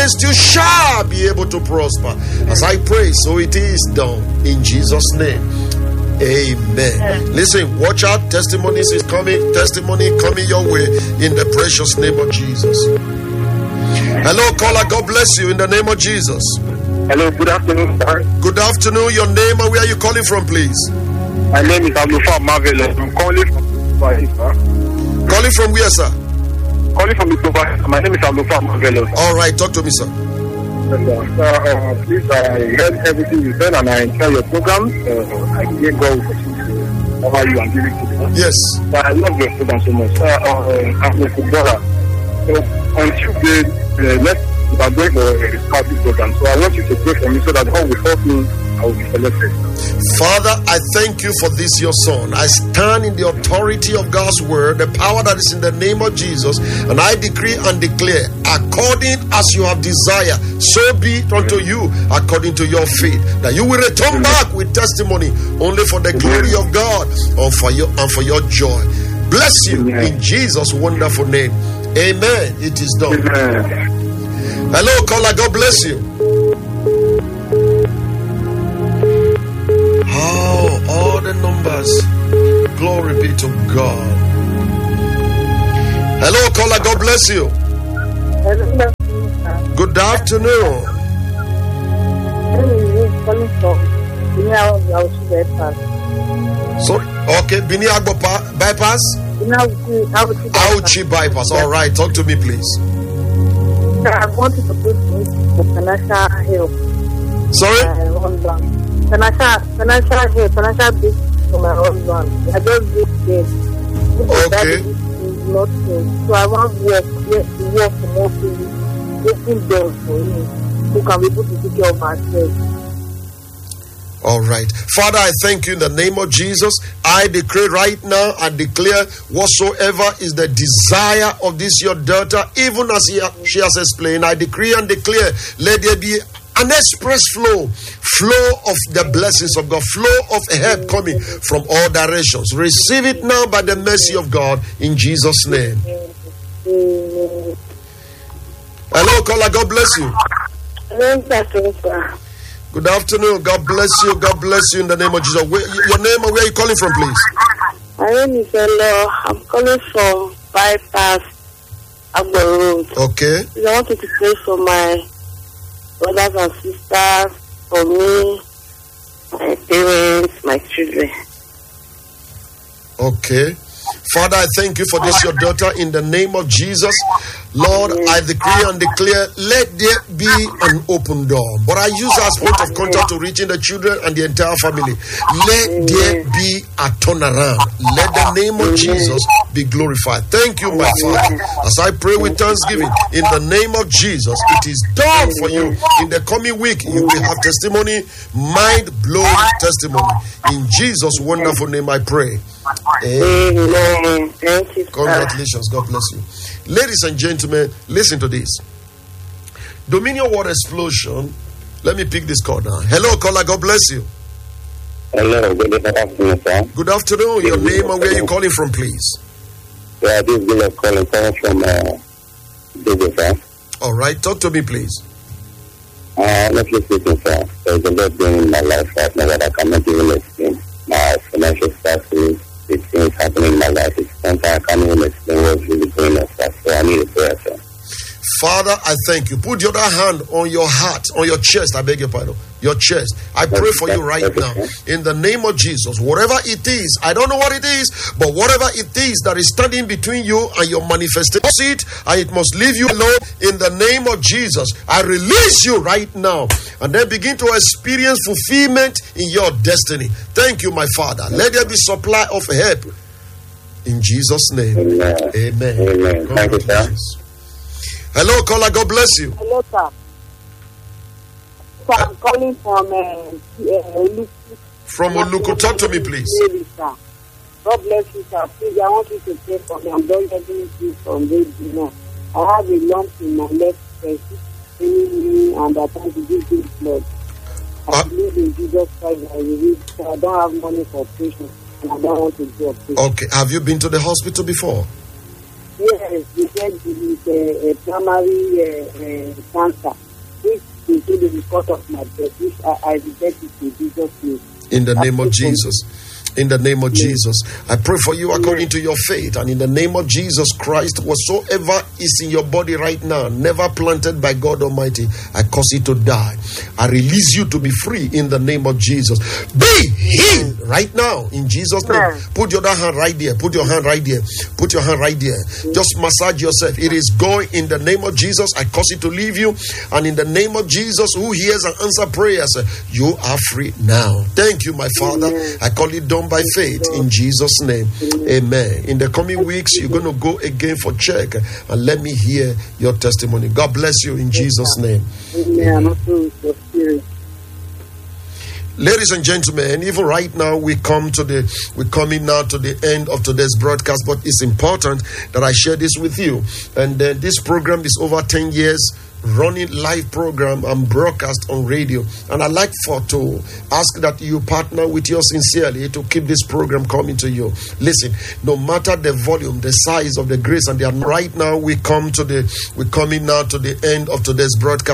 against you shall be able to prosper. As I pray, so it is done. In Jesus' name. Amen. Listen, watch out. Testimonies is coming. Testimony coming your way in the precious name of Jesus. Hello, caller. God bless you in the name of Jesus. Hello, good afternoon, sir. Good afternoon. Your name and where are you calling from, please? My name is Abdulfa Marvelous. I'm calling from Dubai, sir. Calling from where, sir? Calling from Dubai. My name is Abdulfa Marvelous. All right, talk to me, sir. Please, I heard everything you said and I enjoy your program. I give God to over you and give it to you. Yes. I love your program so much. I'm a footballer. So on Tuesday, we are going for a party program. So I want you to pray for me so that God will help me. I will be selected. Father, I thank you for this, your son. I stand in the authority of God's word, the power that is in the name of Jesus, and I decree and declare, according as you have desired, so be it unto you, according to your faith, that you will return back with testimony only for the glory of God and for your joy. Bless you in Jesus' wonderful name. Amen. It is done. Hello, caller. God bless you. Oh, all the numbers. Glory be to God. Hello, caller. God bless you. Good afternoon. Sorry. Okay, Biniagbo bypass? Auchi bypass. All right. Talk to me, please. I wanted to put for financial help. Sorry? Financial help, financial business for my husband. I just did this. Okay. Nothing. So I want work for more people, open doors for him, who can be able to take care of myself. All right. Father, I thank you in the name of Jesus. I decree right now and declare whatsoever is the desire of this your daughter, even as she has explained, I decree and declare, let there be an express flow of the blessings of God, flow of help coming from all directions. Receive it now by the mercy of God in Jesus' name. Hello, caller. God bless you. Good afternoon. God bless you. God bless you in the name of Jesus. Your name and where are you calling from, please? My name is Hello. I'm calling from Bypass Agbo Road. Okay. I wanted to pray for my brothers and sisters, for me, my parents, my children. Okay. Father, I thank you for this, your daughter, in the name of Jesus. Lord, I decree and declare, let there be an open door. But I use as point of contact to reaching the children and the entire family. Let there be a turnaround. Let the name of Jesus be glorified. Thank you, my Father. As I pray with thanksgiving, in the name of Jesus, it is done for you. In the coming week, you will have testimony, mind-blowing testimony. In Jesus' wonderful name, I pray. Amen. Thank you. Congratulations. God bless you. Ladies and gentlemen, listen to this. Dominion Word Explosion. Let me pick this call now. Hello, caller. God bless you. Hello. Good afternoon, sir. Good afternoon. Your name and where are you calling from, please? Yeah, this is Gilles calling from Dubai, sir. All right. Talk to me, please. Let me speak, sir. There's a lot going in my life right now that I cannot even explain. My financial status, the things happening in my life. It's something I can't even explain what's really going on, sir. So I need a prayer, sir. Father, I thank you. Put your other hand on your heart, on your chest. I beg your pardon. Your chest. I pray for you right now. In the name of Jesus. Whatever it is, I don't know what it is, but whatever it is that is standing between you and your manifestation, and it must leave you alone. In the name of Jesus, I release you right now. And then begin to experience fulfillment in your destiny. Thank you, my Father. Let there be supply of help. In Jesus' name. Amen. Amen. Amen. Thank you, sir. Hello, caller. God bless you. Hello, sir. So I'm calling from Oluku. From Oluku. Talk to me, please. God bless you, sir. Please, I want you to pray for me. I'm not getting this from baby now. I have a lump in my left breast, and I try to give this blood. I believe in Jesus Christ. I don't have money for operation, and I don't want to do operation. Okay. Have you been to the hospital before? Yes, they said it is a primary cancer, which is the result of my death, which I reject it in Jesus' name. In the name of Jesus. In the name of Jesus, I pray for you according to your faith, and in the name of Jesus Christ, whatsoever is in your body right now, never planted by God Almighty, I cause it to die. I release you to be free in the name of Jesus. Be healed right now in Jesus' name. Put your other hand right there. Put your hand right there. Put your hand right there. Just massage yourself. It is going in the name of Jesus. I cause it to leave you, and in the name of Jesus, who hears and answers prayers, you are free now. Thank you, my Father. I call it done by faith in Jesus' name. Amen. In the coming weeks, you're going to go again for check, and let me hear your testimony. God bless you in Jesus' name. Amen. Ladies and gentlemen, even right now we're coming now to the end of today's broadcast, but it's important that I share this with you. And this program is over 10 years running live program and broadcast on radio, and I'd like to ask that you partner with yours sincerely to keep this program coming to you. Listen, no matter the volume, the size of the grace, and right now we're coming now to the end of today's broadcast.